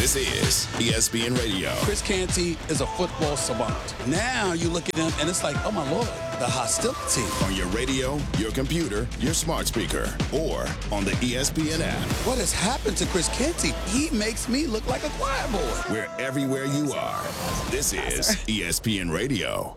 This is ESPN Radio. Chris Canty is a football savant. Now you look at him and it's like, oh my Lord, the hostility. On your radio, your computer, your smart speaker, or on the ESPN app. What has happened to Chris Canty? He makes me look like a choir boy. We're everywhere you are. This is ESPN Radio.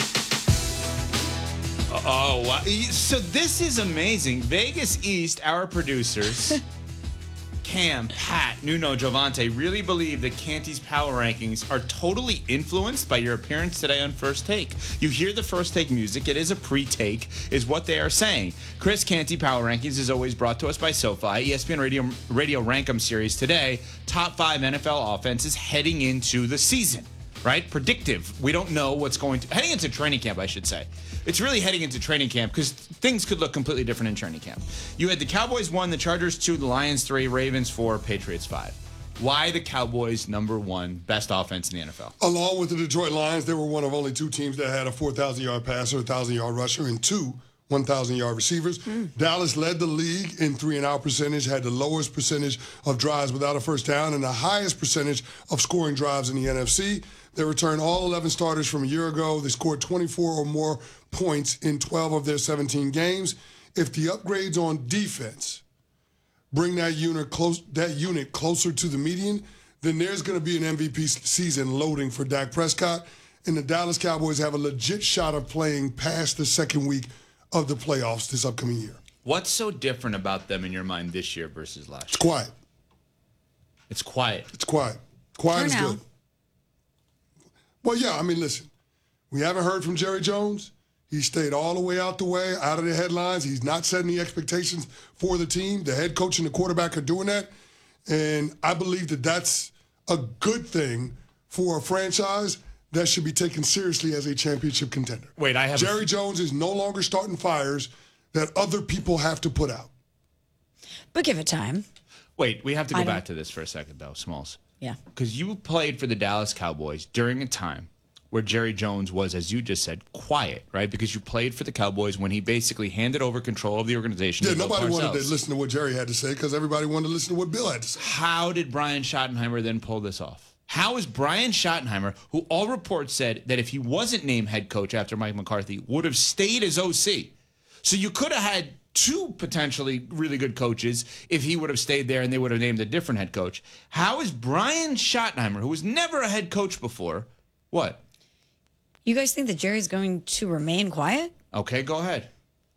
Oh, wow. So this is amazing. Vegas East, our producers, Cam, Pat, Nuno, Giovante, really believe that Canty's power rankings are totally influenced by your appearance today on First Take. You hear the First Take music. It is a pre-take, is what they are saying. Chris Canty Power Rankings is always brought to us by SoFi. ESPN Radio Rank 'em series today. Top 5 NFL offenses heading into the season, right? Predictive. We don't know what's going to... Heading into training camp, I should say. It's really heading into training camp because things could look completely different in training camp. You had the Cowboys 1, the Chargers 2, the Lions 3, Ravens 4, Patriots 5. Why the Cowboys number 1 best offense in the NFL? Along with the Detroit Lions, they were one of only 2 teams that had a 4,000-yard passer, a 1,000-yard rusher, and 2 1,000-yard receivers. Dallas led the league in 3-and-out percentage, had the lowest percentage of drives without a first down, and the highest percentage of scoring drives in the NFC. They returned all 11 starters from a year ago. They scored 24 or more points in 12 of their 17 games. If the upgrades on defense bring that unit closer to the median, then there's going to be an MVP season loading for Dak Prescott. And the Dallas Cowboys have a legit shot of playing past the second week of the playoffs this upcoming year. What's so different about them in your mind this year versus last year? It's quiet. It's quiet. It's quiet. Quiet is good. Well, yeah, I mean, listen, we haven't heard from Jerry Jones. He stayed all the way out of the headlines. He's not setting the expectations for the team. The head coach and the quarterback are doing that. And I believe that that's a good thing for a franchise that should be taken seriously as a championship contender. Wait, Jerry Jones is no longer starting fires that other people have to put out. But give it time. Wait, we have to go back to this for a second, though, Smalls. Yeah. Because you played for the Dallas Cowboys during a time where Jerry Jones was, as you just said, quiet, right? Because you played for the Cowboys when he basically handed over control of the organization. Yeah, nobody wanted to listen to what Jerry had to say because everybody wanted to listen to what Bill had to say. How did Brian Schottenheimer then pull this off? How is Brian Schottenheimer, who all reports said that if he wasn't named head coach after Mike McCarthy, would have stayed as OC? So you could have had 2 potentially really good coaches if he would have stayed there and they would have named a different head coach. How is Brian Schottenheimer, who was never a head coach before, what? You guys think that Jerry's going to remain quiet? Okay, go ahead.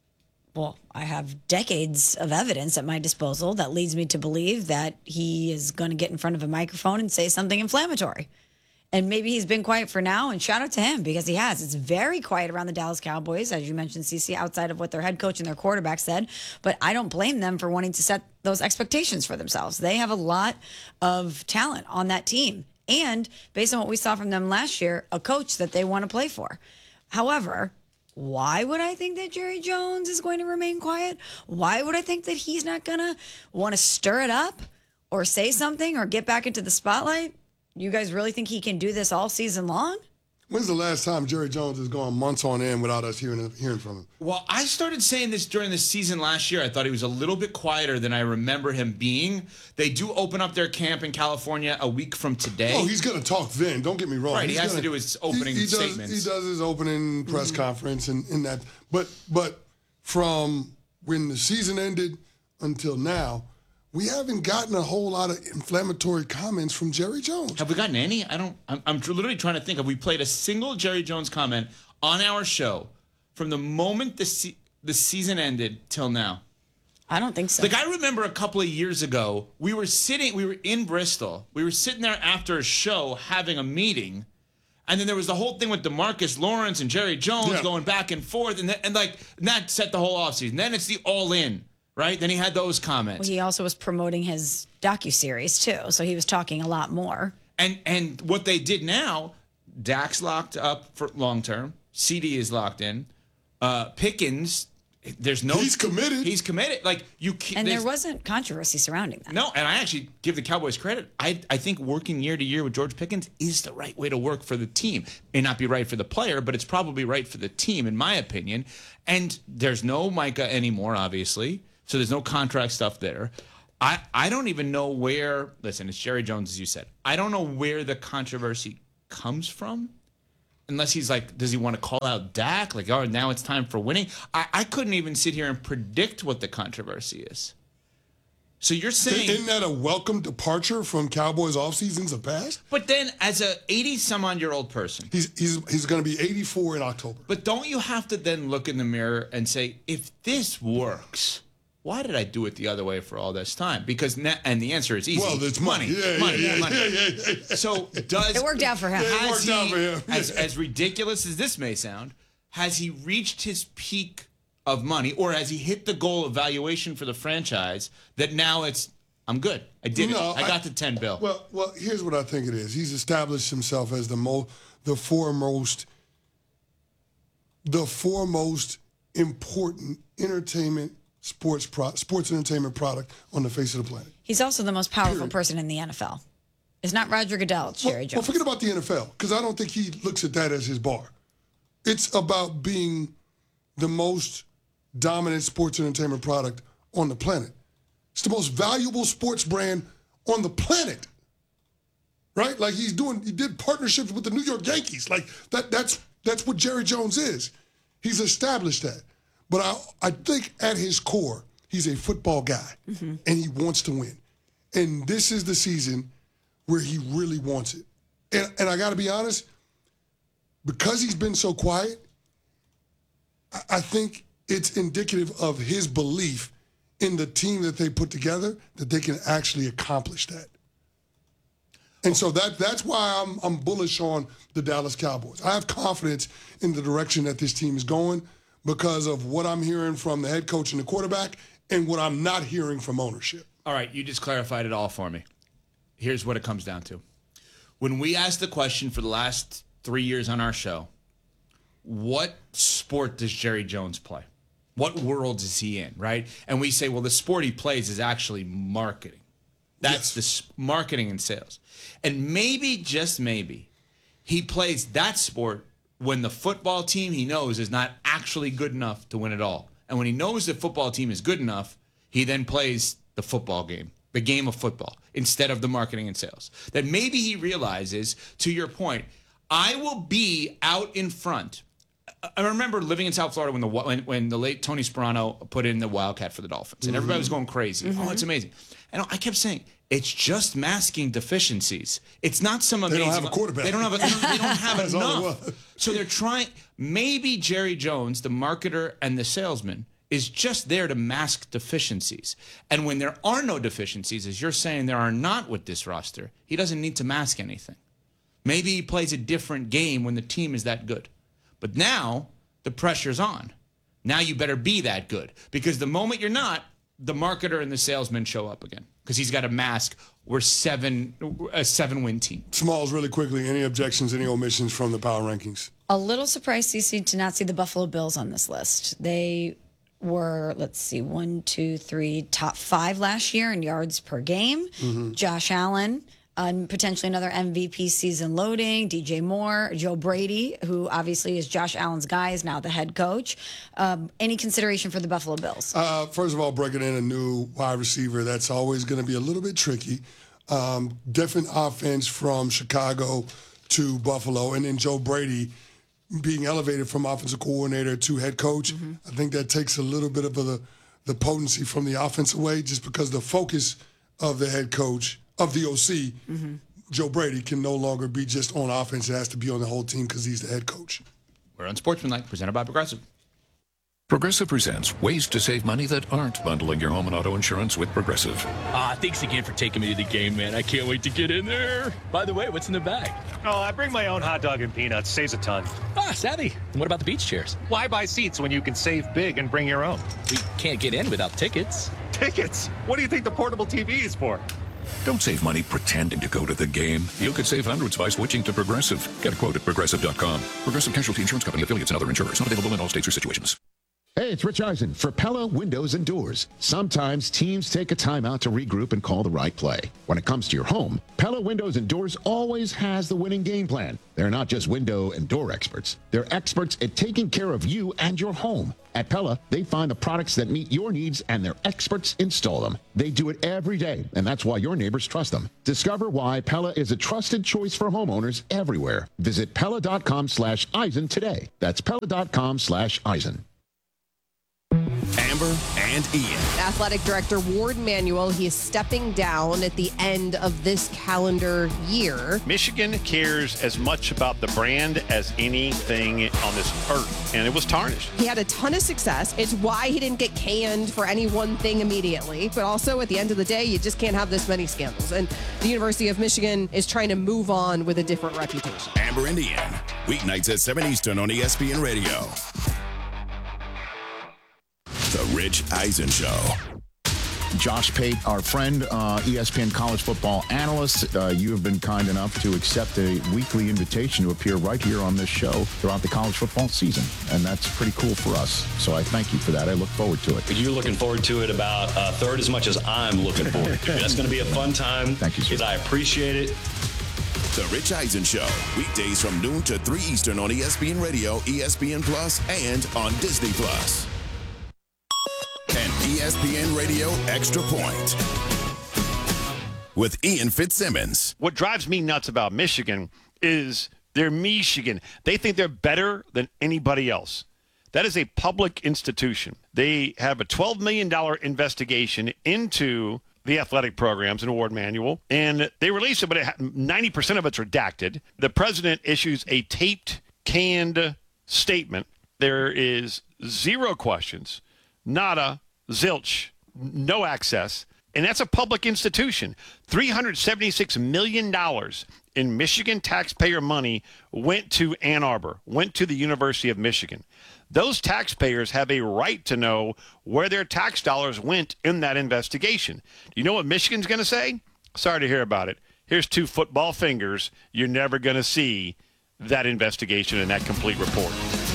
Well, I have decades of evidence at my disposal that leads me to believe that he is going to get in front of a microphone and say something inflammatory. And maybe he's been quiet for now, and shout out to him because he has. It's very quiet around the Dallas Cowboys, as you mentioned, CeCe, outside of what their head coach and their quarterback said. But I don't blame them for wanting to set those expectations for themselves. They have a lot of talent on that team. And based on what we saw from them last year, a coach that they want to play for. However, why would I think that Jerry Jones is going to remain quiet? Why would I think that he's not going to want to stir it up or say something or get back into the spotlight? You guys really think he can do this all season long? When's the last time Jerry Jones has gone months on end without us hearing from him? Well, I started saying this during the season last year. I thought he was a little bit quieter than I remember him being. They do open up their camp in California a week from today. Oh, he's going to talk then. Don't get me wrong. Right, he has to do his opening statements. He does his opening press conference and that. But from when the season ended until now, we haven't gotten a whole lot of inflammatory comments from Jerry Jones. Have we gotten any? I'm literally trying to think. Have we played a single Jerry Jones comment on our show from the moment the season ended till now? I don't think so. Like, I remember a couple of years ago, we were in Bristol. We were sitting there after a show having a meeting. And then there was the whole thing with DeMarcus Lawrence and Jerry Jones going back and forth. And that set the whole offseason. Then it's the all-in. Right? Then he had those comments. Well, he also was promoting his docuseries, too, so he was talking a lot more. And what they did now, Dak's locked up for long-term. CD is locked in. Pickens, there's no... He's committed. He's committed. And there wasn't controversy surrounding that. No, and I actually give the Cowboys credit. I think working year to year with George Pickens is the right way to work for the team. May not be right for the player, but it's probably right for the team, in my opinion. And there's no Micah anymore, obviously. So there's no contract stuff there. I don't even know where. Listen, it's Jerry Jones, as you said. I don't know where the controversy comes from. Unless he's like, does he want to call out Dak? Like, oh, now it's time for winning. I couldn't even sit here and predict what the controversy is. So you're saying... Isn't that a welcome departure from Cowboys off seasons of past? But then as a 80-some-odd-year-old person... He's going to be 84 in October. But don't you have to then look in the mirror and say, if this works... Why did I do it the other way for all this time? Because and the answer is easy. Well, it's money. Yeah. So does it worked out for him? It worked out for him. As ridiculous as this may sound, has he reached his peak of money, or has he hit the goal of valuation for the franchise that now it's I'm good. I did it. I got to $10 billion. Well, here's what I think it is. He's established himself as the foremost important entertainment. Sports entertainment product on the face of the planet. He's also the most powerful person in the NFL. It's not Roger Goodell, it's Jerry Jones. Well, forget about the NFL, because I don't think he looks at that as his bar. It's about being the most dominant sports entertainment product on the planet. It's the most valuable sports brand on the planet. Right? Like he did partnerships with the New York Yankees. Like that's what Jerry Jones is. He's established that. But I think at his core, he's a football guy, and he wants to win. And this is the season where he really wants it. And I got to be honest, because he's been so quiet, I think it's indicative of his belief in the team that they put together that they can actually accomplish that. And so that's why I'm bullish on the Dallas Cowboys. I have confidence in the direction that this team is going, because of what I'm hearing from the head coach and the quarterback and what I'm not hearing from ownership. All right, you just clarified it all for me. Here's what it comes down to. When we asked the question for the last 3 years on our show, what sport does Jerry Jones play? What world is he in, right? And we say, well, the sport he plays is actually marketing. That's the marketing and sales. And maybe, just maybe, he plays that sport when the football team he knows is not actually good enough to win it all. And when he knows the football team is good enough, he then plays the football game, the game of football, instead of the marketing and sales. That maybe he realizes, to your point, I will be out in front. I remember living in South Florida when the late Tony Sperano put in the Wildcat for the Dolphins, and everybody was going crazy. Oh, it's amazing. And I kept saying, it's just masking deficiencies. It's not some amazing. They don't have a quarterback. They don't have enough. So they're trying. Maybe Jerry Jones, the marketer and the salesman, is just there to mask deficiencies. And when there are no deficiencies, as you're saying there are not with this roster, he doesn't need to mask anything. Maybe he plays a different game when the team is that good. But now the pressure's on. Now you better be that good, because the moment you're not, the marketer and the salesman show up again, because he's got to mask we're a 7-win team. Smalls, really quickly, any objections, any omissions from the power rankings? A little surprised, CC, to not see the Buffalo Bills on this list. They were, top 5 last year in yards per game. Josh Allen, potentially another MVP season loading. DJ Moore, Joe Brady, who obviously is Josh Allen's guy, is now the head coach. Any consideration for the Buffalo Bills? First of all, bringing in a new wide receiver, that's always going to be a little bit tricky. Different offense from Chicago to Buffalo, and then Joe Brady being elevated from offensive coordinator to head coach. I think that takes a little bit of the potency from the offense away, just because the focus of the head coach, of the OC, Joe Brady, can no longer be just on offense. It has to be on the whole team because he's the head coach. We're on Sportsmanlike, presented by Progressive. Progressive presents ways to save money that aren't bundling your home and auto insurance with Progressive. Thanks again for taking me to the game, man. I can't wait to get in there. By the way, what's in the bag? Oh, I bring my own hot dog and peanuts. Saves a ton. Savvy. And what about the beach chairs? Why buy seats when you can save big and bring your own? We can't get in without tickets. Tickets? What do you think the portable TV is for? Don't save money pretending to go to the game. You could save hundreds by switching to Progressive. Get a quote at Progressive.com. Progressive Casualty Insurance Company, affiliates, and other insurers. Not available in all states or situations. Hey, it's Rich Eisen for Pella Windows and Doors. Sometimes teams take a timeout to regroup and call the right play. When it comes to your home, Pella Windows and Doors always has the winning game plan. They're not just window and door experts. They're experts at taking care of you and your home. At Pella, they find the products that meet your needs and their experts install them. They do it every day, and that's why your neighbors trust them. Discover why Pella is a trusted choice for homeowners everywhere. Visit Pella.com/Eisen today. That's Pella.com/Eisen. Amber and Ian. Athletic Director Ward Manuel, he is stepping down at the end of this calendar year. Michigan cares as much about the brand as anything on this earth, and it was tarnished. He had a ton of success. It's why he didn't get canned for any one thing immediately. But also, at the end of the day, you just can't have this many scandals. And the University of Michigan is trying to move on with a different reputation. Amber and Ian. Weeknights at 7 Eastern on ESPN Radio. The Rich Eisen Show. Josh Pate, our friend, ESPN college football analyst, you have been kind enough to accept a weekly invitation to appear right here on this show throughout the college football season. And that's pretty cool for us. So I thank you for that. I look forward to it. You're looking forward to it about a third as much as I'm looking forward to it. That's going to be a fun time. Thank you, sir. I appreciate it. The Rich Eisen Show. Weekdays from noon to 3 Eastern on ESPN Radio, ESPN Plus, and on Disney Plus. And ESPN Radio Extra Point with Ian Fitzsimmons. What drives me nuts about Michigan is they're Michigan. They think they're better than anybody else. That is a public institution. They have a $12 million investigation into the athletic programs in Ward Manual, and they release it, but 90% of it's redacted. The president issues a taped, canned statement. There is zero questions. Nada, zilch, no access, and that's a public institution. $376 million in Michigan taxpayer money went to Ann Arbor, went to the University of Michigan. Those taxpayers have a right to know where their tax dollars went in that investigation. You know what Michigan's going to say? Sorry to hear about it. Here's 2 football fingers. You're never going to see that investigation and that complete report.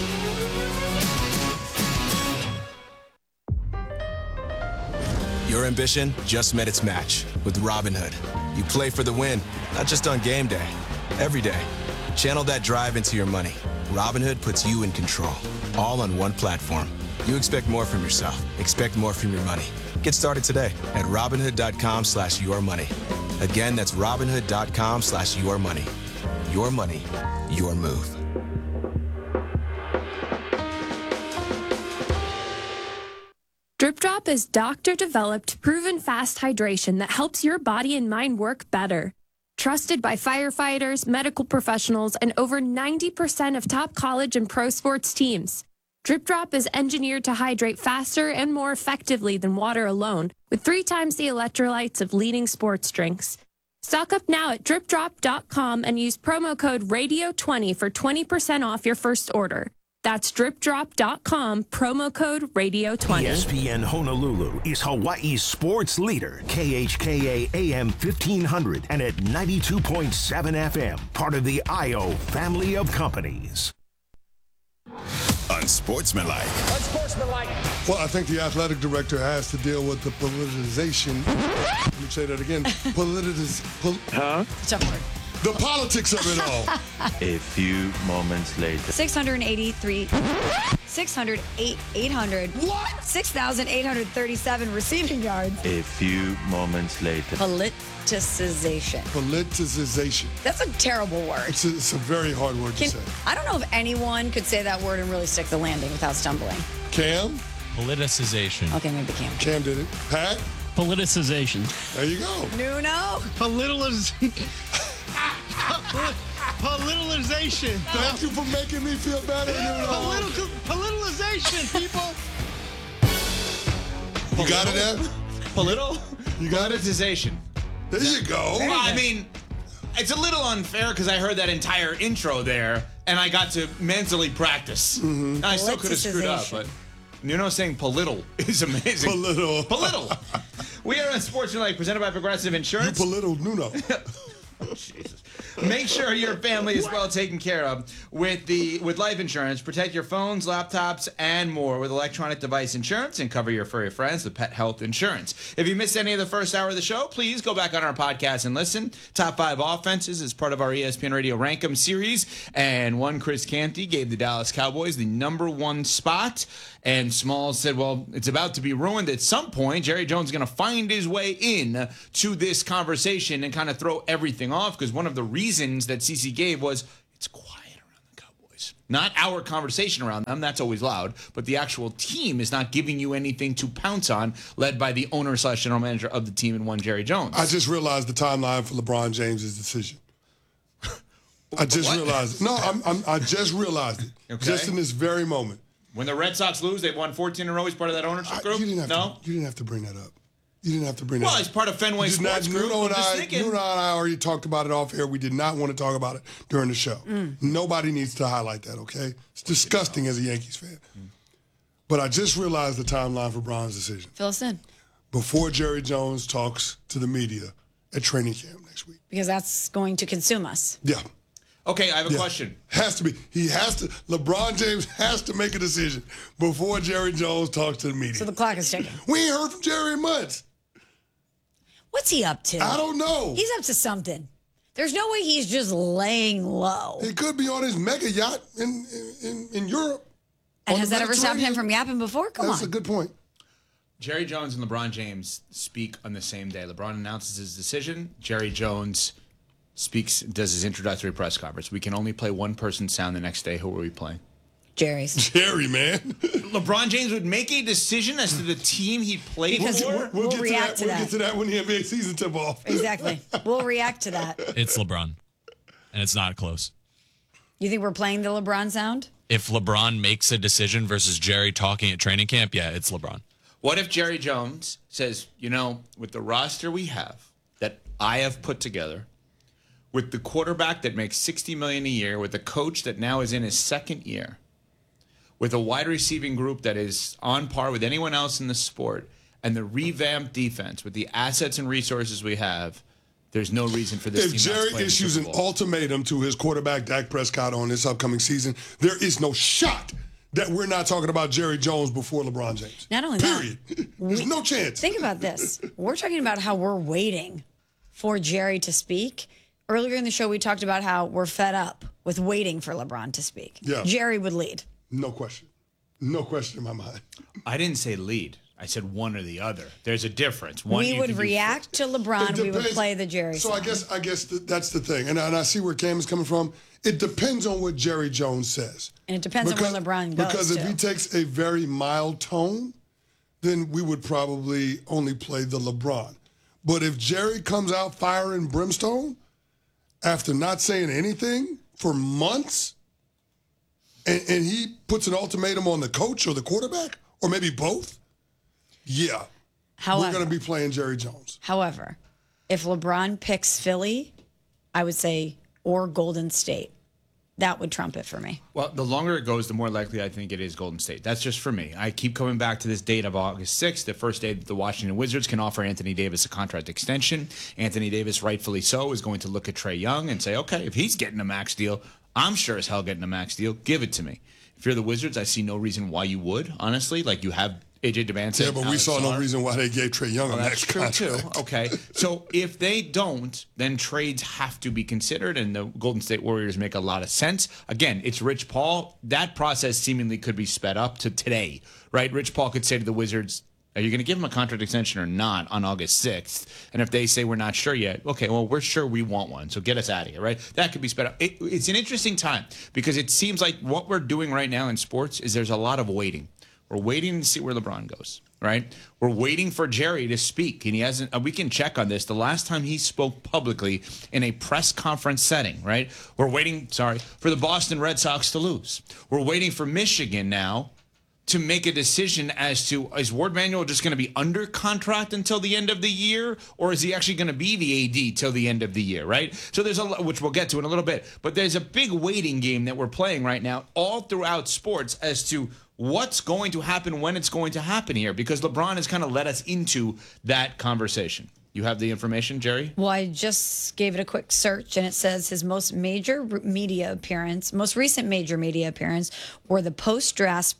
Your ambition just met its match with Robinhood. You play for the win, not just on game day, every day. Channel that drive into your money. Robinhood puts you in control, all on one platform. You expect more from yourself. Expect more from your money. Get started today at Robinhood.com/yourmoney. Again, that's Robinhood.com/yourmoney. Your money, your move. Drip Drop is doctor-developed, proven fast hydration that helps your body and mind work better. Trusted by firefighters, medical professionals, and over 90% of top college and pro sports teams. Drip Drop is engineered to hydrate faster and more effectively than water alone, with 3 times the electrolytes of leading sports drinks. Stock up now at dripdrop.com and use promo code RADIO20 for 20% off your first order. That's dripdrop.com, promo code RADIO20. ESPN Honolulu is Hawaii's sports leader. KHKA AM 1500 and at 92.7 FM. Part of the IO family of companies. Unsportsmanlike. Unsportsmanlike. Well, I think the athletic director has to deal with the politicization. Let me say that again. The politics of it all. A few moments later. 800. What? 6,837 receiving yards. A few moments later. Politicization. Politicization. That's a terrible word. It's a very hard word to say. I don't know if anyone could say that word and really stick the landing without stumbling. Cam? Politicization. Okay, maybe Cam. Cam did it. Pat? Politicization. There you go. Nuno? Politicization. Thank you for making me feel better, Nuno. Politicization, people. You got it, Ed? You got politicization. There you go. Well, I mean, it's a little unfair because I heard that entire intro there, and I got to mentally practice. Mm-hmm. And I still could have screwed up, but Nuno saying polittle is amazing. Polittle. We are on Sportsmanlike, presented by Progressive Insurance. You polittle Nuno. Oh, Jesus. Make sure your family is well taken care of with life insurance. Protect your phones, laptops, and more with electronic device insurance, and cover your furry friends with pet health insurance. If you missed any of the first hour of the show, please go back on our podcast and listen. Top 5 offenses is part of our ESPN Radio Rank 'em series, and one Chris Canty gave the Dallas Cowboys the number 1 spot. And Smalls said, well, it's about to be ruined at some point. Jerry Jones is going to find his way in to this conversation and kind of throw everything off, because one of the reasons that CC gave was it's quiet around the Cowboys. Not our conversation around them. That's always loud. But the actual team is not giving you anything to pounce on, led by the owner/general manager of the team and one Jerry Jones. I just realized the timeline for LeBron James' decision. I just realized it. No, I just realized it. Okay. Just in this very moment. When the Red Sox lose, they've won 14 in a row. He's part of that ownership group? You didn't No? have to bring that up. You didn't have to bring that up. Well, he's part of Fenway Sports Group. Nuno and I already talked about it off air. We did not want to talk about it during the show. Nobody needs to highlight that, okay? It's disgusting as a Yankees fan. But I just realized the timeline for Bron's decision. Fill us in. Before Jerry Jones talks to the media at training camp next week. Because that's going to consume us. Yeah. Okay, I have a question. Has to be. LeBron James has to make a decision before Jerry Jones talks to the media. So the clock is ticking. We ain't heard from Jerry in months. What's he up to? I don't know. He's up to something. There's no way he's just laying low. He could be on his mega yacht in Europe. And has that ever stopped him from yapping before? Come on. That's a good point. Jerry Jones and LeBron James speak on the same day. LeBron announces his decision. Jerry Jones does his introductory press conference. We can only play one person's sound the next day. Who are we playing? Jerry's. Jerry, man. LeBron James would make a decision as to the team he played for? We'll react to that. We'll get to that when the NBA season tip off. Exactly. We'll react to that. It's LeBron, and it's not close. You think we're playing the LeBron sound? If LeBron makes a decision versus Jerry talking at training camp, yeah, it's LeBron. What if Jerry Jones says, with the roster we have that I have put together, with the quarterback that makes $60 million a year, with the coach that now is in his second year, with a wide receiving group that is on par with anyone else in the sport, and the revamped defense with the assets and resources we have, there's no reason for this team not to play in the Jerry issues an Super Bowl. ultimatum to his quarterback, Dak Prescott, on this upcoming season, there is no shot that we're not talking about Jerry Jones before LeBron James. Not only Period. There's no chance. Think about this. We're talking about how we're waiting for Jerry to speak. Earlier in the show, we talked about how we're fed up with waiting for LeBron to speak. Yeah. Jerry would lead. No question. No question in my mind. I didn't say lead. I said one or the other. There's a difference. We would react to LeBron. We would play the Jerry So song. I guess that's the thing. And I see where Cam is coming from. It depends on what Jerry Jones says. And it depends on where LeBron goes, Because if too. he takes a very mild tone, then we would probably only play the LeBron. But if Jerry comes out fire and brimstone after not saying anything for months, and he puts an ultimatum on the coach or the quarterback, or maybe both, yeah, we're going to be playing Jerry Jones. However, if LeBron picks Philly, I would say, or Golden State. That would trump it for me. Well, the longer it goes, the more likely I think it is Golden State. That's just for me. I keep coming back to this date of August 6th, the first day that the Washington Wizards can offer Anthony Davis a contract extension. Anthony Davis, rightfully so, is going to look at Trae Young and say, okay, if he's getting a max deal, I'm sure as hell getting a max deal. Give it to me. If you're the Wizards, I see no reason why you would, honestly. Like, you have AJ Demancey. Yeah, but we saw no reason why they gave Trae Young a max That's true, contract. too. Okay. So if they don't, then trades have to be considered, and the Golden State Warriors make a lot of sense. Again, it's Rich Paul. That process seemingly could be sped up to today, right? Rich Paul could say to the Wizards, are you going to give him a contract extension or not on August 6th? And if they say we're not sure yet, okay, well, we're sure we want one, so get us out of here, right? That could be sped up. It's an interesting time because it seems like what we're doing right now in sports is there's a lot of waiting. We're waiting to see where LeBron goes, right? We're waiting for Jerry to speak, and he hasn't. We can check on this. The last time he spoke publicly in a press conference setting, right? We're waiting, for the Boston Red Sox to lose. We're waiting for Michigan now to make a decision as to, is Ward Manuel just going to be under contract until the end of the year, or is he actually going to be the AD till the end of the year, right? So there's a lot, which we'll get to in a little bit, but there's a big waiting game that we're playing right now all throughout sports as to what's going to happen when it's going to happen here, because LeBron has kind of led us into that conversation. You have the information, Jerry? Well, I just gave it a quick search, and it says his most recent major media appearance were the post-draft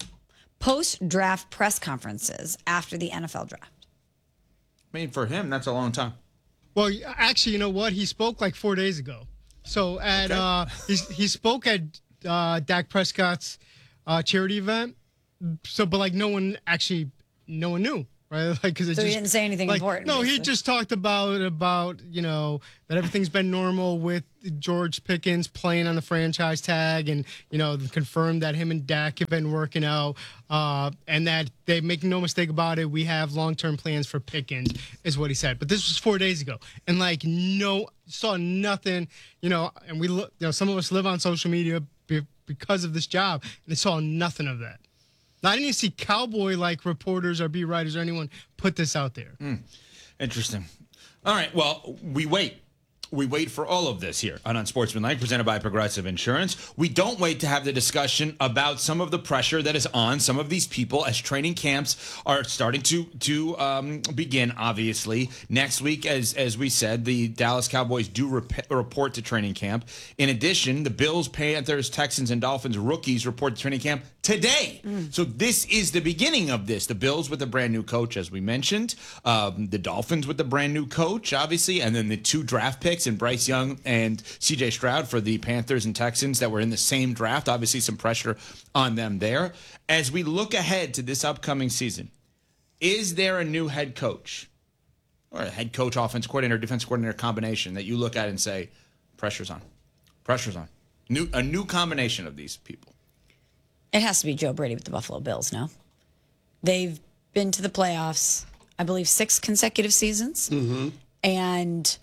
press conferences after the NFL draft. I mean, for him, that's a long time. Well, actually, you know what? He spoke like 4 days ago. So he spoke at Dak Prescott's charity event. So, but like no one knew. Right? Like, because he didn't say anything important. No, he just talked about that everything's been normal with George Pickens playing on the franchise tag, and confirmed that him and Dak have been working out, and that they make no mistake about it. We have long-term plans for Pickens, is what he said. But this was 4 days ago, and saw nothing. And we some of us live on social media because of this job, and they saw nothing of that. I didn't even see Cowboy reporters or beat writers or anyone put this out there. Interesting. All right. Well, we wait. We wait for all of this here on Unsportsmanlike, presented by Progressive Insurance. We don't wait to have the discussion about some of the pressure that is on some of these people as training camps are starting to begin, obviously. Next week, as we said, the Dallas Cowboys do report to training camp. In addition, the Bills, Panthers, Texans, and Dolphins rookies report to training camp today. So this is the beginning of this. The Bills with a brand new coach, as we mentioned. The Dolphins with a brand new coach, obviously. And then the 2 draft picks in Bryce Young and C.J. Stroud for the Panthers and Texans that were in the same draft. Obviously, some pressure on them there. As we look ahead to this upcoming season, is there a new head coach or a head coach, offense coordinator, defense coordinator combination that you look at and say, pressure's on? Pressure's on. A new combination of these people. It has to be Joe Brady with the Buffalo Bills, no? They've been to the playoffs, I believe, 6 consecutive seasons. Mm-hmm. And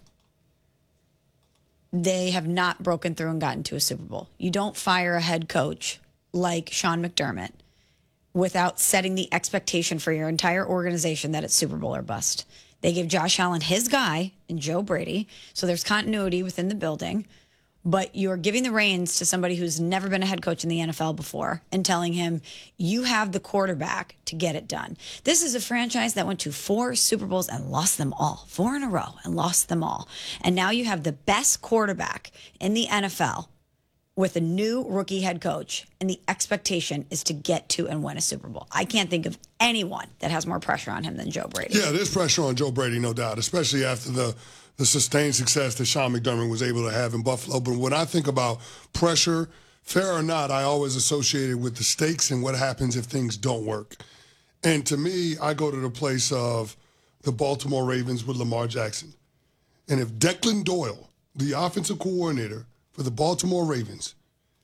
they have not broken through and gotten to a Super Bowl. You don't fire a head coach like Sean McDermott without setting the expectation for your entire organization that it's Super Bowl or bust. They gave Josh Allen his guy and Joe Brady, so there's continuity within the building. But you're giving the reins to somebody who's never been a head coach in the NFL before and telling him, you have the quarterback to get it done. This is a franchise that went to 4 Super Bowls and lost them all, 4 in a row and lost them all. And now you have the best quarterback in the NFL with a new rookie head coach, and the expectation is to get to and win a Super Bowl. I can't think of anyone that has more pressure on him than Joe Brady. Yeah, there's pressure on Joe Brady, no doubt, especially after the sustained success that Sean McDermott was able to have in Buffalo. But when I think about pressure, fair or not, I always associate it with the stakes and what happens if things don't work. And to me, I go to the place of the Baltimore Ravens with Lamar Jackson. And if Declan Doyle, the offensive coordinator for the Baltimore Ravens,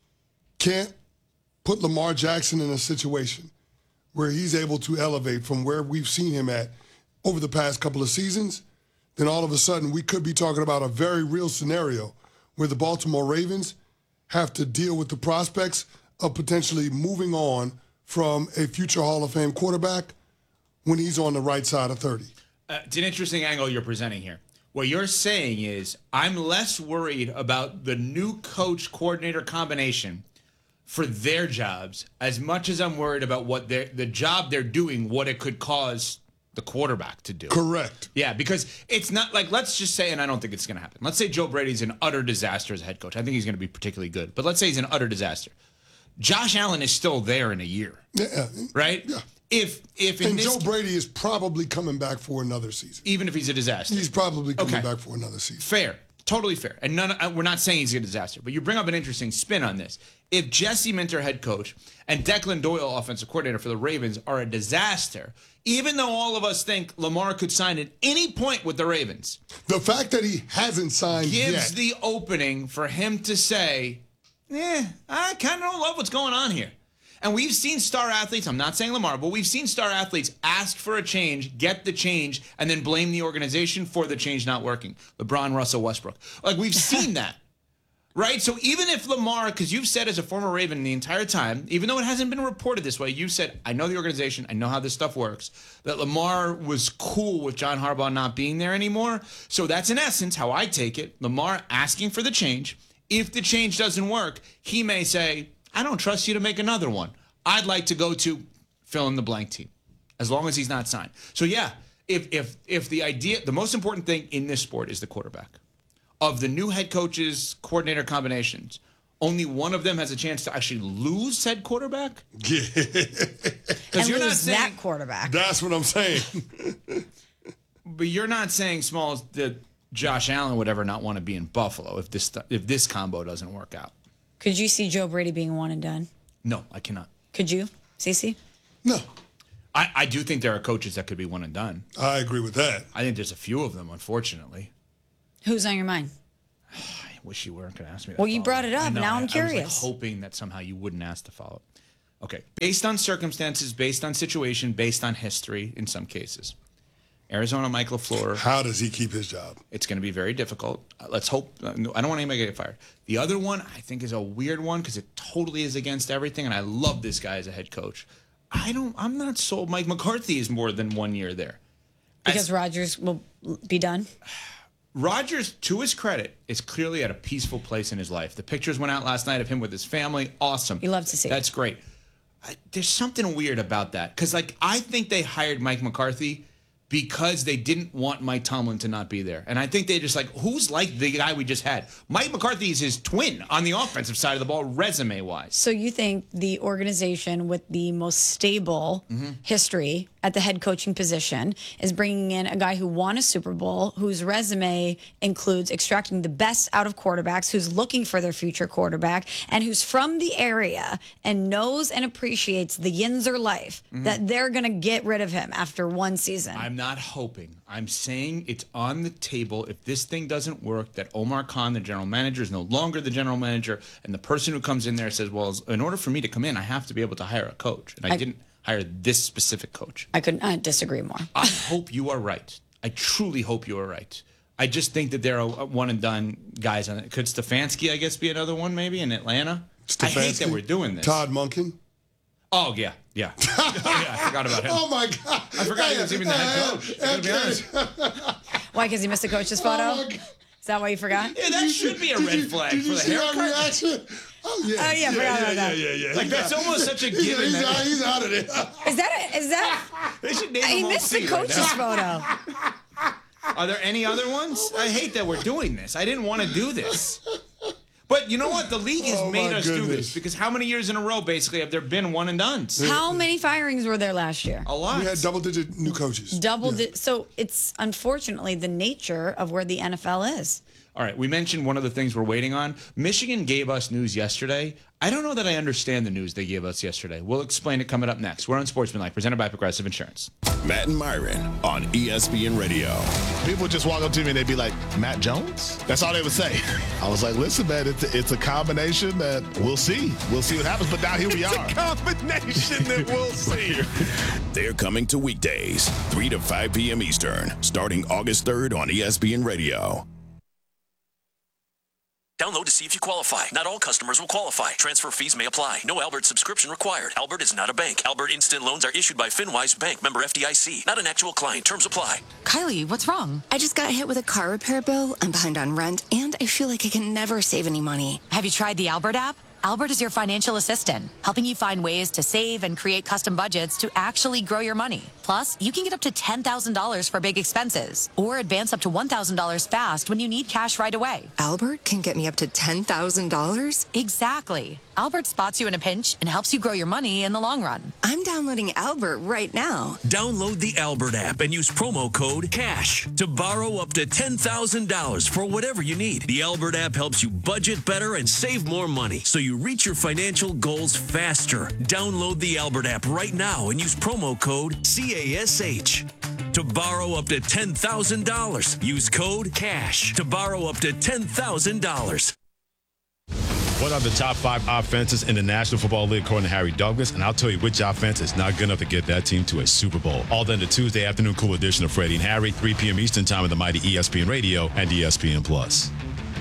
can't put Lamar Jackson in a situation where he's able to elevate from where we've seen him at over the past couple of seasons, then all of a sudden we could be talking about a very real scenario where the Baltimore Ravens have to deal with the prospects of potentially moving on from a future Hall of Fame quarterback when he's on the right side of 30. It's an interesting angle you're presenting here. What you're saying is I'm less worried about the new coach-coordinator combination for their jobs as much as I'm worried about what the job they're doing, what it could cause the quarterback to do. Correct. Yeah, because it's not like, let's just say, and I don't think it's going to happen. Let's say Joe Brady's an utter disaster as a head coach. I think he's going to be particularly good. But let's say he's an utter disaster. Josh Allen is still there in a year. Yeah. Right? Yeah. And Joe Brady is probably coming back for another season. Even if he's a disaster. He's probably coming back for another season. Fair. Totally fair. And we're not saying he's a disaster, but you bring up an interesting spin on this. If Jesse Minter, head coach, and Declan Doyle, offensive coordinator for the Ravens, are a disaster, even though all of us think Lamar could sign at any point with the Ravens, the fact that he hasn't signed gives the opening for him to say, I kind of don't love what's going on here. And we've seen star athletes, I'm not saying Lamar, but we've seen star athletes ask for a change, get the change, and then blame the organization for the change not working. LeBron, Russell, Westbrook. Like, we've seen that. Right? So even if Lamar, because you've said as a former Raven the entire time, even though it hasn't been reported this way, you've said, I know the organization, I know how this stuff works, that Lamar was cool with John Harbaugh not being there anymore. So that's in essence how I take it. Lamar asking for the change. If the change doesn't work, he may say, I don't trust you to make another one. I'd like to go to fill in the blank team, as long as he's not signed. So yeah, if the most important thing in this sport is the quarterback. Of the new head coaches, coordinator combinations, only one of them has a chance to actually lose said quarterback. Yeah. Because you're not saying that quarterback. That's what I'm saying. But you're not saying, Smalls, that Josh Allen would ever not want to be in Buffalo if this combo doesn't work out. Could you see Joe Brady being one and done? No, I cannot. Could you, CeCe? No. I do think there are coaches that could be one and done. I agree with that. I think there's a few of them, unfortunately. Who's on your mind? I wish you weren't going to ask me that. Well, you brought it up. Now I'm curious. I was hoping that somehow you wouldn't ask to follow up. Okay. Based on circumstances, based on situation, based on history in some cases. Arizona, Mike LaFleur. How does he keep his job? It's going to be very difficult. Let's hope. I don't want anybody to get fired. The other one, I think, is a weird one because it totally is against everything, and I love this guy as a head coach. I'm not sold. Mike McCarthy is more than 1 year there. Because Rodgers will be done? Rodgers, to his credit, is clearly at a peaceful place in his life. The pictures went out last night of him with his family. Awesome. You love to see. That's great. There's something weird about that because, I think they hired Mike McCarthy because they didn't want Mike Tomlin to not be there. And I think they just who's like the guy we just had? Mike McCarthy is his twin on the offensive side of the ball, resume-wise. So you think the organization with the most stable history at the head coaching position is bringing in a guy who won a Super Bowl, whose resume includes extracting the best out of quarterbacks, who's looking for their future quarterback, and who's from the area and knows and appreciates the Yinzer life, that they're going to get rid of him after one season? I'm not hoping. I'm saying it's on the table. If this thing doesn't work, that Omar Khan, the general manager, is no longer the general manager, and the person who comes in there says, well, in order for me to come in, I have to be able to hire a coach. And I didn't hire this specific coach. I could not disagree more. I hope you are right. I truly hope you are right. I just think that there are one-and-done guys on it. Could Stefanski, I guess, be another one maybe in Atlanta? I hate that we're doing this. Todd Monken? Oh, yeah. Yeah, I forgot about him. Oh, my God. I forgot he was even the head coach. I gotta be honest. Why? Because he missed the coach's photo? Oh, my God. Is that why you forgot? Yeah, that should be a red flag for the haircut. Reaction? Oh, yeah. Oh, yeah, forgot about that. Yeah. That's almost such a given. He's out of there. Is that? They should name He him missed the OC coach's right now. photo. Are there any other ones? I hate that we're doing this. I didn't want to do this. But you know what? The league has made us do this because how many years in a row, basically, have there been one and dones? How many firings were there last year? A lot. We had double-digit new coaches. So it's unfortunately the nature of where the NFL is. All right, we mentioned one of the things we're waiting on. Michigan gave us news yesterday. I don't know that I understand the news they gave us yesterday. We'll explain it coming up next. We're on Sportsmanlike, presented by Progressive Insurance. Matt and Myron on ESPN Radio. People would just walk up to me and they'd be like, Matt Jones? That's all they would say. I was like, listen, man, it's a combination that we'll see. We'll see what happens, but now here we are. It's a combination that we'll see. They're coming to weekdays, 3 to 5 p.m. Eastern, starting August 3rd on ESPN Radio. Download to see if you qualify. Not all customers will qualify. Transfer fees may apply. No Albert subscription required. Albert is not a bank. Albert Instant Loans are issued by FinWise Bank, member FDIC. Not an actual client. Terms apply. Kylie, what's wrong? I just got hit with a car repair bill. I'm behind on rent, and I feel like I can never save any money. Have you tried the Albert app? Albert is your financial assistant, helping you find ways to save and create custom budgets to actually grow your money. Plus, you can get up to $10,000 for big expenses or advance up to $1,000 fast when you need cash right away. Albert can get me up to $10,000? Exactly. Albert spots you in a pinch and helps you grow your money in the long run. I'm downloading Albert right now. Download the Albert app and use promo code CASH to borrow up to $10,000 for whatever you need. The Albert app helps you budget better and save more money so you reach your financial goals faster. Download the Albert app right now and use promo code CASH to borrow up to $10,000. Use code CASH to borrow up to $10,000. What are the top 5 offenses in the National Football League according to Harry Douglas? And I'll tell you which offense is not good enough to get that team to a Super Bowl. All done the Tuesday afternoon cool edition of Freddie and Harry, 3 p.m. Eastern time on the mighty ESPN Radio and ESPN Plus.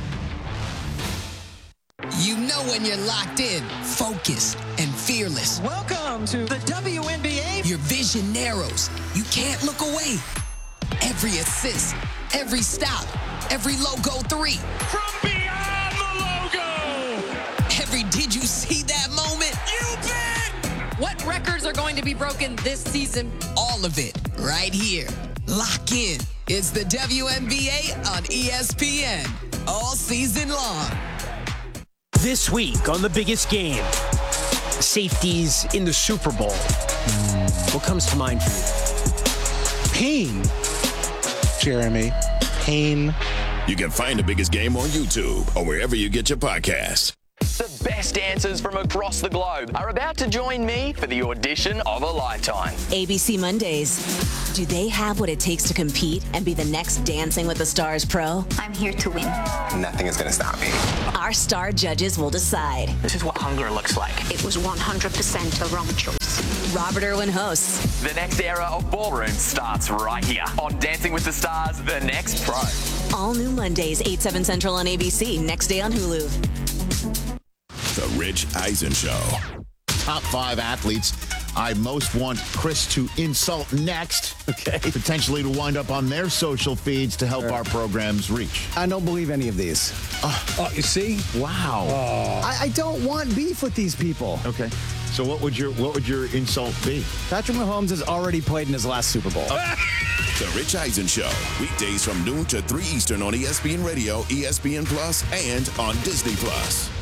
You know when you're locked in, focused, and fearless. Welcome to the WNBA. Your vision narrows. You can't look away. Every assist, every stop, every logo 3. From beyond the logo. Every did you see that moment? You bet. What records are going to be broken this season? All of it, right here. Lock in. It's the WNBA on ESPN all season long. This week on The Biggest Game, safeties in the Super Bowl. What comes to mind for you? Pain. Jeremy. Pain. You can find The Biggest Game on YouTube or wherever you get your podcasts. The best dancers from across the globe are about to join me for the audition of a lifetime. ABC Mondays. Do they have what it takes to compete and be the next Dancing with the Stars pro? I'm here to win. Nothing is going to stop me. Our star judges will decide. This is what hunger looks like. It was 100% the wrong choice. Robert Irwin hosts. The next era of ballroom starts right here on Dancing with the Stars, The Next Pro. All new Mondays, 8, 7 Central on ABC, next day on Hulu. The Rich Eisen Show. Top 5 athletes I most want Chris to insult next. Okay. Potentially to wind up on their social feeds to help our programs reach. I don't believe any of these. You see? Wow. I don't want beef with these people. Okay. So what would your insult be? Patrick Mahomes has already played in his last Super Bowl. The Rich Eisen Show. Weekdays from noon to 3 Eastern on ESPN Radio, ESPN Plus, and on Disney Plus.